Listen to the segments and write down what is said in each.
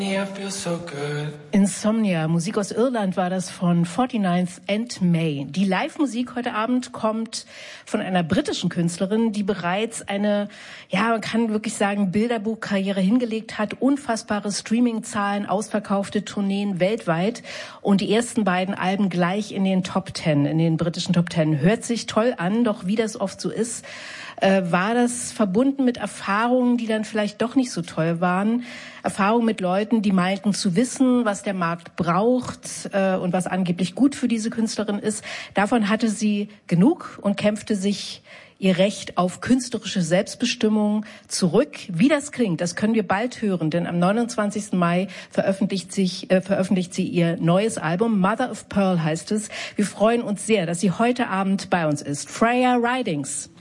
Insomnia, Musik aus Irland war das von 49th and May. Die Live-Musik heute Abend kommt von einer britischen Künstlerin, die bereits eine, ja, man kann wirklich sagen, Bilderbuchkarriere hingelegt hat, unfassbare Streaming-Zahlen, ausverkaufte Tourneen weltweit und die ersten beiden Alben gleich in den Top 10, in den britischen Top 10. Hört sich toll an, doch wie das oft so ist, war das verbunden mit Erfahrungen, die dann vielleicht doch nicht so toll waren. Erfahrungen mit Leuten, die meinten zu wissen, was der Markt braucht und was angeblich gut für diese Künstlerin ist. Davon hatte sie genug und kämpfte sich ihr Recht auf künstlerische Selbstbestimmung zurück. Wie das klingt, das können wir bald hören, denn am 29. Mai veröffentlicht sie ihr neues Album. Mother of Pearl heißt es. Wir freuen uns sehr, dass sie heute Abend bei uns ist. Freya Ridings.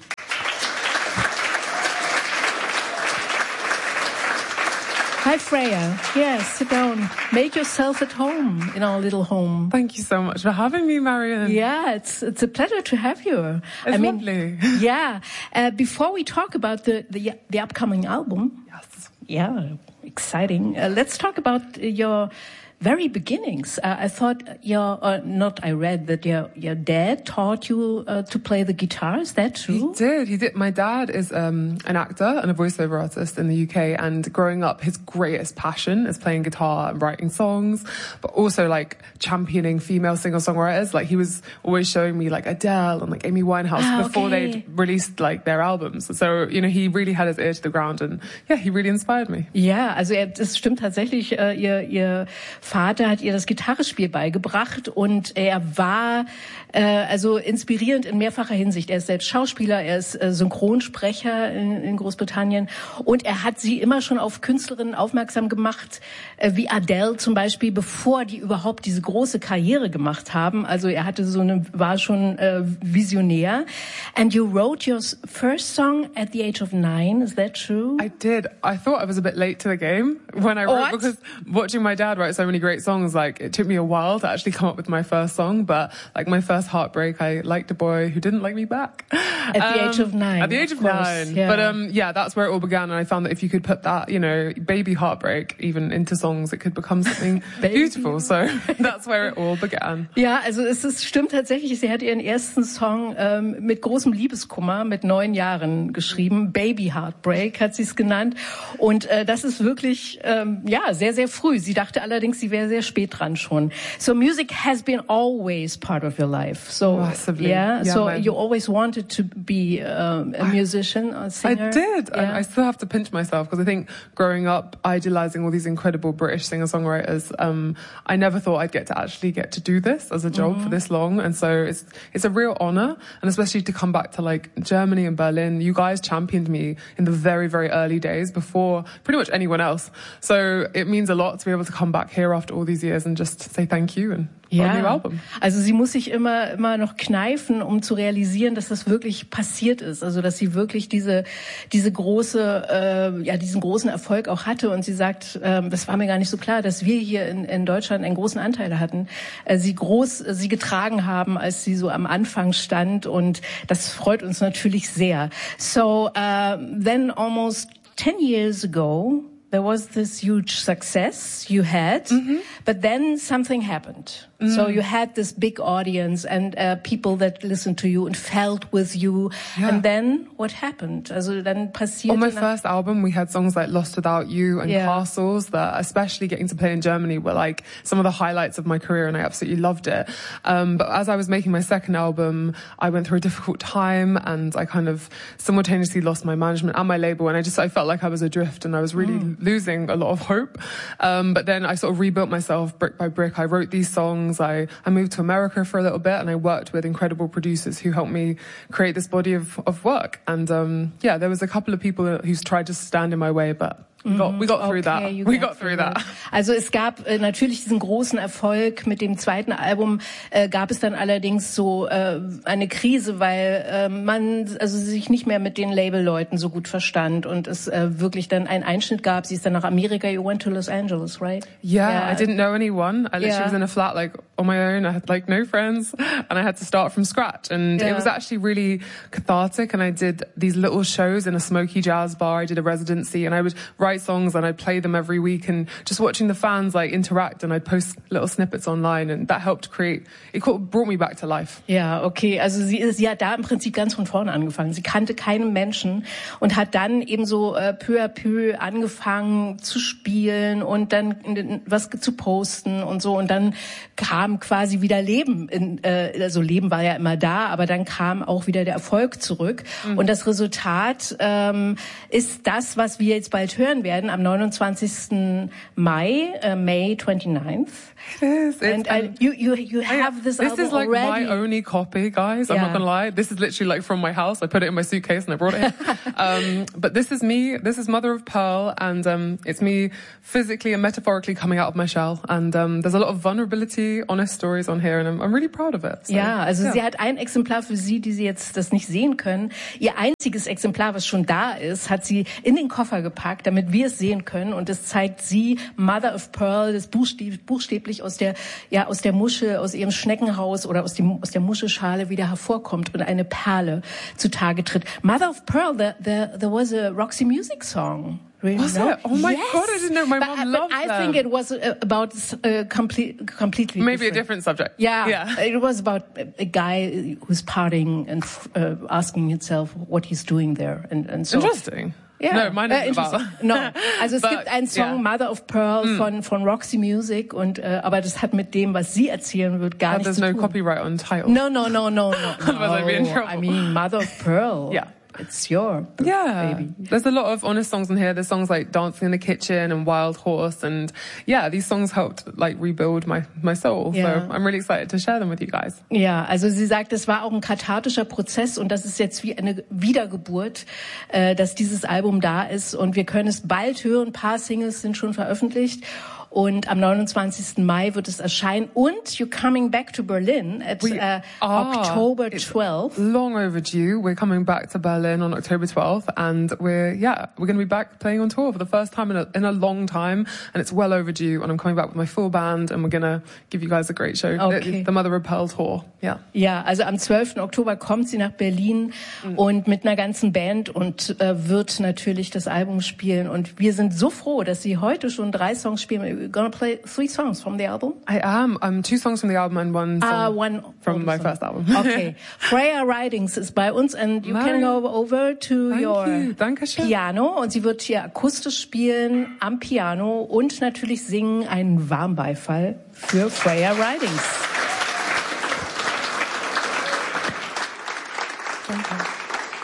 Hi, Freya. Yes, sit down. Make yourself at home in our little home. Thank you so much for having me, Marion. Yeah, it's a pleasure to have you. It's lovely. Yeah. Before we talk about the upcoming album. Yes. Yeah, exciting. Let's talk about your very beginnings. I thought I read that your dad taught you to play the guitar. Is that true? He did. My dad is an actor and a voiceover artist in the UK, and growing up, his greatest passion is playing guitar and writing songs, but also like championing female singer-songwriters. Like he was always showing me like Adele and like Amy Winehouse before they'd released like their albums. So, you know, he really had his ear to the ground, and yeah, he really inspired me. Ja, also es stimmt tatsächlich, ihr Vater hat ihr das Gitarrespiel beigebracht und er war also inspirierend in mehrfacher Hinsicht. Er ist selbst Schauspieler, er ist Synchronsprecher in Großbritannien und er hat sie immer schon auf Künstlerinnen aufmerksam gemacht, wie Adele zum Beispiel, bevor die überhaupt diese große Karriere gemacht haben. Also er hatte war schon visionär. And you wrote your first song at the age of 9, is that true? I did. I thought I was a bit late to the game when I wrote, because watching my dad write so many great songs, like it took me a while to actually come up with my first song, but like my first heartbreak, I liked a boy who didn't like me back. At the age of 9. At the age of 9. Yeah. But yeah, that's where it all began, and I found that if you could put that, you know, baby heartbreak even into songs, it could become something beautiful. So that's where it all began. Ja, also stimmt tatsächlich, sie hat ihren ersten Song mit großem Liebeskummer mit 9 Jahren geschrieben. Baby Heartbreak hat sie es genannt. Und das ist wirklich ja sehr, sehr früh. Sie dachte allerdings, sie wäre sehr spät dran schon. So music has been always part of your life. So massively. Yeah, so you always wanted to be a musician, a singer. I did. Yeah. I still have to pinch myself because I think growing up idolizing all these incredible British singer-songwriters, I never thought I'd get to do this as a job for this long, and so it's a real honor, and especially to come back to like Germany and Berlin. You guys championed me in the very, very early days before pretty much anyone else. So it means a lot to be able to come back here after all these years and just say thank you and for a new album. Also sie muss sich immer noch kneifen, um zu realisieren, dass das wirklich passiert ist. Also dass sie wirklich diese große, diesen großen Erfolg auch hatte. Und sie sagt, das war mir gar nicht so klar, dass wir hier in Deutschland einen großen Anteil hatten, sie getragen haben, als sie so am Anfang stand. Und das freut uns natürlich sehr. So then almost 10 years ago, there was this huge success you had, but then something happened. So you had this big audience and people that listened to you and felt with you. Yeah. And then what happened? Also dann passierte... On my first album, we had songs like Lost Without You and Castles that, especially getting to play in Germany, were like some of the highlights of my career, and I absolutely loved it. But as I was making my second album, I went through a difficult time, and I kind of simultaneously lost my management and my label, and I felt like I was adrift, and I was really losing a lot of hope. But then I sort of rebuilt myself brick by brick. I wrote these songs. I moved to America for a little bit, and I worked with incredible producers who helped me create this body of work. And there was a couple of people who tried to stand in my way, but we got through that. We got through that. Also es gab natürlich diesen großen Erfolg mit dem zweiten Album, gab es dann allerdings so eine Krise, weil man sich nicht mehr mit den Labelleuten so gut verstand und es wirklich dann einen Einschnitt gab. Sie ist dann nach Amerika. You went to Los Angeles, right? Yeah, I didn't know anyone. I literally was in a flat like on my own. I had like no friends and I had to start from scratch. And it was actually really cathartic. And I did these little shows in a smoky jazz bar. I did a residency and I would write songs and I'd play them every week, and just watching the fans like interact, and I'd post little snippets online, and that helped brought me back to life. Ja, okay. Also sie hat da im Prinzip ganz von vorne angefangen. Sie kannte keinen Menschen und hat dann eben so peu à peu angefangen zu spielen und dann was zu posten und so, und dann kam quasi wieder Leben. Also Leben war ja immer da, aber dann kam auch wieder der Erfolg zurück. Und das Resultat ist das, was wir jetzt bald hören werden am 29. May 29th. It is. And you have this album already. This is like my only copy, guys. I'm not gonna lie. This is literally like from my house. I put it in my suitcase and I brought it here. But this is me. This is Mother of Pearl, and it's me physically and metaphorically coming out of my shell. And there's a lot of vulnerability, honest stories on here, and I'm really proud of it. So, ja, also sie hat ein Exemplar für Sie, die Sie jetzt das nicht sehen können. Ihr einziges Exemplar, was schon da ist, hat sie in den Koffer gepackt, damit wir es sehen können. Und es zeigt sie, Mother of Pearl, das buchstäblich aus der Muschel, aus ihrem Schneckenhaus oder aus der Muschelschale wieder hervorkommt und eine Perle zutage tritt. Mother of Pearl, there was a Roxy Music song. Really? Was it? Oh my God, I didn't know. My mom loved them. I think it was about completely maybe a different subject. Yeah. It was about a guy who's partying and asking himself what he's doing there. And so. Interesting. Yeah. No, mine isn't about that. No. Also es gibt einen Song, Mother of Pearl von Roxy Music, und aber das hat mit dem, was sie erzählen wird, gar nichts zu tun. There's no copyright on title. No. Otherwise I'd be in trouble. I mean, Mother of Pearl. Yeah. It's your baby. There's a lot of honest songs in here. There's songs like Dancing in the Kitchen and Wild Horse, and these songs helped like rebuild my soul. Yeah. So I'm really excited to share them with you guys. Ja, also sie sagt, es war auch ein kathartischer Prozess, und das ist jetzt wie eine Wiedergeburt, dass dieses Album da ist, und wir können es bald hören. Ein paar Singles sind schon veröffentlicht. Und am 29. Mai wird es erscheinen. Und you're coming back to Berlin at October 12th. Long overdue. We're coming back to Berlin on October 12th, and we're going to be back playing on tour for the first time in a long time, and it's well overdue. And I'm coming back with my full band, and we're going to give you guys a great show. Okay. The Mother of Pearl Tour. Yeah. Ja, also am 12. Oktober kommt sie nach Berlin und mit einer ganzen Band und wird natürlich das Album spielen. Und wir sind so froh, dass sie heute schon 3 Songs spielen. You're gonna play 3 songs from the album? I am. 2 songs from the album and one song from my first album. Okay. Freya Ridings ist bei uns, and you can go over to your Piano, und sie wird hier akustisch spielen am Piano und natürlich singen einen Warmbeifall für Freya Ridings.